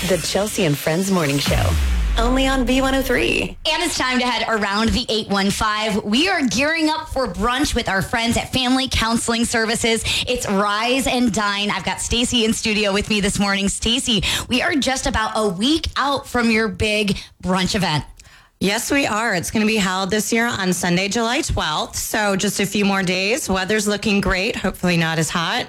The Chelsea and Friends Morning Show. Only on B103. And it's time to head around the 815. We are gearing up for brunch with our friends at Family Counseling Services. It's Rise and Dine. I've got Stacy in studio with me this morning. Stacy, we are just about a week out from your big brunch event. Yes, we are. It's going to be held this year on Sunday, July 12th. So just a few more days. Weather's looking great. Hopefully not as hot.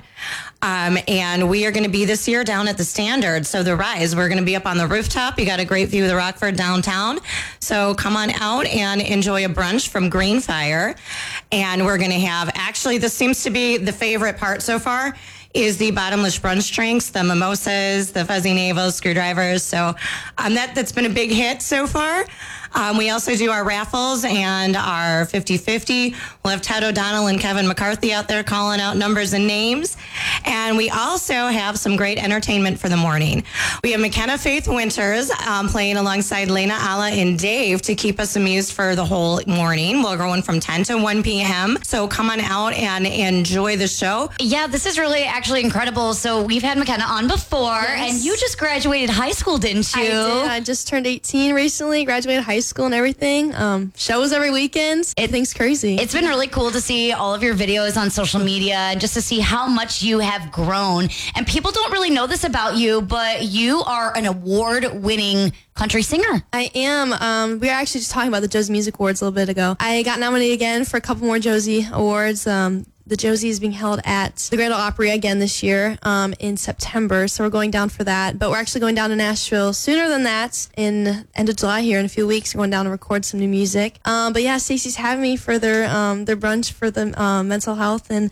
And we are going to be this year down at the Standard. So the Rise, we're going to be up on the rooftop. You got a great view of the Rockford downtown. So come on out and enjoy a brunch from Greenfire. And we're going to have, actually, this seems to be the favorite part so far, is the bottomless brunch drinks, the mimosas, the fuzzy navels, screwdrivers. So that's been a big hit so far. We also do our raffles and our 50-50. We'll have Ted O'Donnell and Kevin McCarthy out there calling out numbers and names. And we also have some great entertainment for the morning. We have McKenna Faith Winters playing alongside Lena, Ala, and Dave to keep us amused for the whole morning. We're going from 10 to 1 p.m. So come on out and enjoy the show. Yeah, this is really actually incredible. So we've had McKenna on before, and you just graduated high school, didn't you? I did. I just turned 18 recently, graduated high school and everything. Shows every weekend. Everything's crazy. It's been really cool to see all of your videos on social media and just to see how much you have grown. And people don't really know this about you, but you are an award-winning country singer. I am. We were actually just talking about the Josie Music Awards a little bit ago. I got nominated again for a couple more Josie Awards. The Josie is being held at the Grand Ole Opry again this year in September, so we're going down for that. But we're actually going down to Nashville sooner than that in end of July here in a few weeks. We're going down to record some new music. But yeah, Stacey's having me for their brunch for the mental health and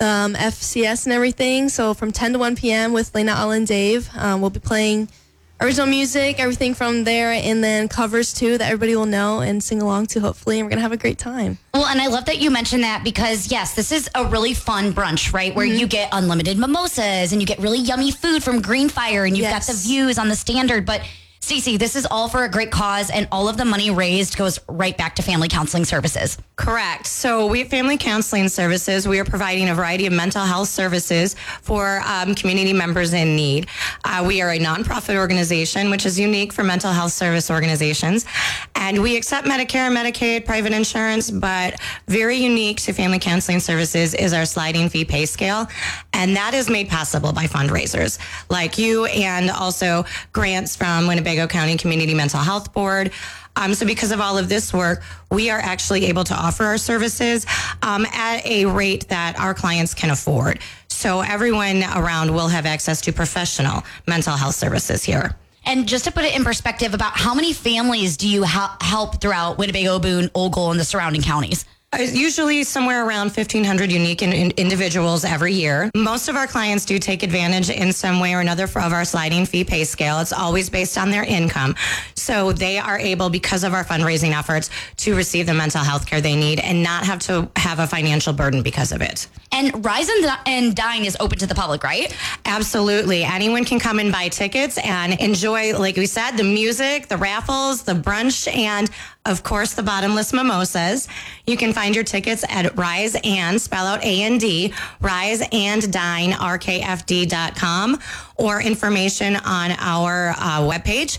FCS and everything. So from 10 to 1 p.m. with Lena, Ala, and Dave, we'll be playing original music, everything from there, and then covers too that everybody will know and sing along to, hopefully, and we're going to have a great time. Well, and I love that you mentioned that because, yes, this is a really fun brunch, right, where you get unlimited mimosas and you get really yummy food from Greenfire and you've got the views on the Standard. But, Stacey, this is all for a great cause, and all of the money raised goes right back to Family Counseling Services. Correct. So we at Family Counseling Services, we are providing a variety of mental health services for community members in need. We are a nonprofit organization, which is unique for mental health service organizations. And we accept Medicare and Medicaid, private insurance, but very unique to Family Counseling Services is our sliding fee pay scale. And that is made possible by fundraisers like you and also grants from Winnebago County Community Mental Health Board. So because of all of this work, we are actually able to offer our services at a rate that our clients can afford. So everyone around will have access to professional mental health services here. And just to put it in perspective, about how many families do you help throughout Winnebago, Boone, Old Goal, and the surrounding counties? Usually somewhere around 1,500 unique individuals every year. Most of our clients do take advantage in some way or another of our sliding fee pay scale. It's always based on their income. So they are able, because of our fundraising efforts, to receive the mental health care they need and not have to have a financial burden because of it. And Rise and Dine is open to the public, right? Absolutely. Anyone can come and buy tickets and enjoy, like we said, the music, the raffles, the brunch, and of course, the bottomless mimosas. You can find your tickets at Rise and, spell out A-N-D, riseanddine, RKFD.com, or information on our webpage,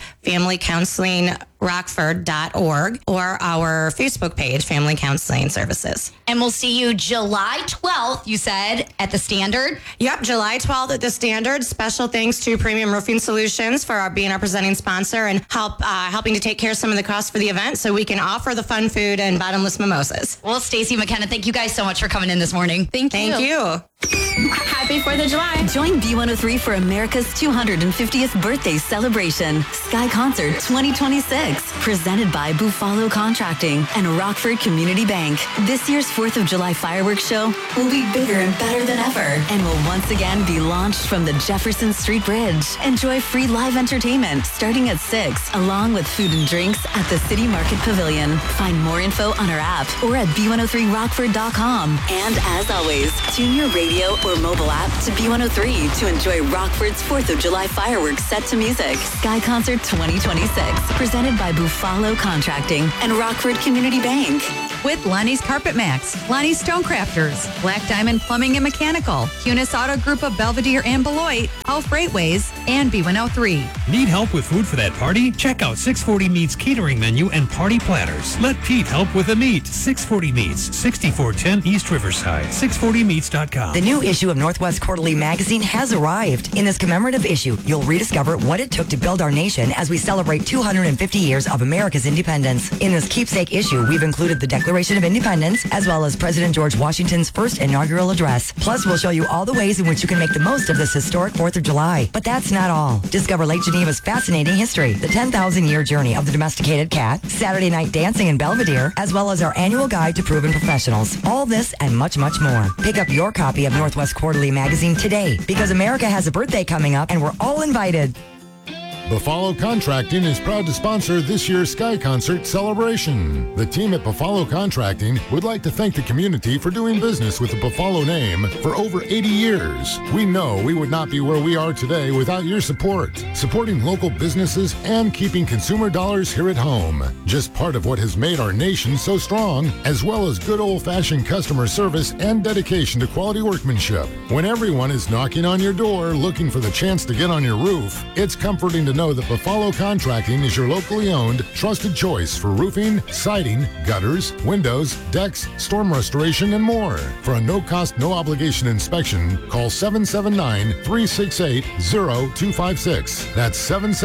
familycounselingrockford.org, or our Facebook page, Family Counseling Services. And we'll see you July 12th, you said, at the Standard. Yep, July 12th at the Standard. Special thanks to Premium Roofing Solutions for being our presenting sponsor and helping to take care of some of the costs for the event so we can offer the fun food and bottomless mimosas. Well, Stacey, McKenna, thank you guys so much for coming in this morning. Thank you. Happy 4th of July. Join B103 for America's 250th birthday celebration, Sky Concert 2026, presented by Buffalo Contracting and Rockford Community Bank. This year's 4th of July fireworks show will be bigger and better than ever and will once again be launched from the Jefferson Street Bridge. Enjoy free live entertainment starting at 6, along with food and drinks at the City Market Pavilion. Find more info on our app or at b103rockford.com. And as always, tune your radio or mobile app to B103 to enjoy Rockford's 4th of July fireworks set to music. Sky Concert 2026, presented by Buffalo Contracting and Rockford Community Bank. with Lonnie's Carpet Max, Lonnie's Stonecrafters, Black Diamond Plumbing and Mechanical, Cunis Auto Group of Belvedere and Beloit, Hull Freightways, and B103. Need help with food for that party? Check out 640 Meats catering menu and party platters. Let Pete help with the meat. 640 Meats, 6410 East Riverside, 640meats.com. The new issue of Northwest Quarterly magazine has arrived. In this commemorative issue, you'll rediscover what it took to build our nation as we celebrate 250 years of America's independence. In this keepsake issue, we've included the Declaration of Independence, as well as President George Washington's first inaugural address. Plus, we'll show you all the ways in which you can make the most of this historic 4th of July. But that's not all. Discover Lake Geneva's fascinating history, the 10,000-year journey of the domesticated cat, Saturday night dancing in Belvedere, as well as our annual guide to proven professionals. All this and much, much more. Pick up your copy of Northwest Quarterly magazine today, because America has a birthday coming up and we're all invited. Buffalo Contracting is proud to sponsor this year's Sky Concert celebration. The team at Buffalo Contracting would like to thank the community for doing business with the Buffalo name for over 80 years. We know we would not be where we are today without your support, supporting local businesses and keeping consumer dollars here at home. Just part of what has made our nation so strong, as well as good old-fashioned customer service and dedication to quality workmanship. When everyone is knocking on your door looking for the chance to get on your roof, it's comforting to know that Buffalo Contracting is your locally owned, trusted choice for roofing, siding, gutters, windows, decks, storm restoration, and more. For a no-cost, no-obligation inspection, call 779-368-0256. That's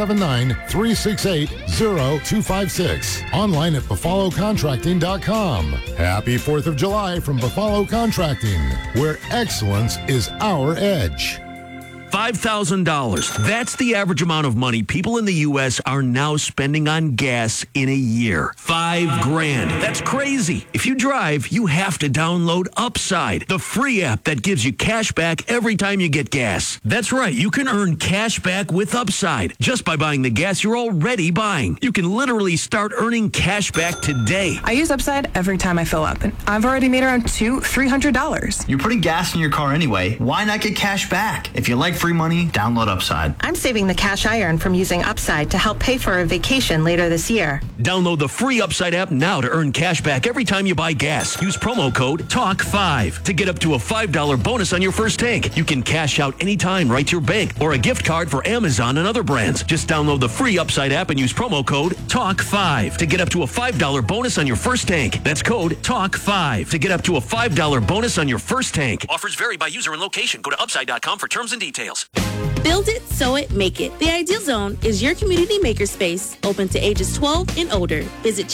779-368-0256. Online at buffalocontracting.com. Happy 4th of July from Buffalo Contracting, where excellence is our edge. $5,000. That's the average amount of money people in the U.S. are now spending on gas in a year. $5,000. That's crazy. If you drive, you have to download Upside, the free app that gives you cash back every time you get gas. That's right. You can earn cash back with Upside just by buying the gas you're already buying. You can literally start earning cash back today. I use Upside every time I fill up, and I've already made around $300. You're putting gas in your car anyway. Why not get cash back? If you like free money, download Upside. I'm saving the cash I earn from using Upside to help pay for a vacation later this year. Download the free Upside app now to earn cash back every time you buy gas. Use promo code TALK5 to get up to a $5 bonus on your first tank. You can cash out anytime right to your bank or a gift card for Amazon and other brands. Just download the free Upside app and use promo code TALK5 to get up to a $5 bonus on your first tank. That's code TALK5 to get up to a $5 bonus on your first tank. Offers vary by user and location. Go to upside.com for terms and details. Build it, sew it, make it. The Ideal Zone is your community makerspace open to ages 12 and older. Visit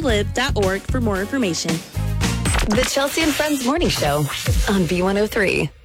cherryvalleylive.org for more information. The Chelsea and Friends Morning Show on B103.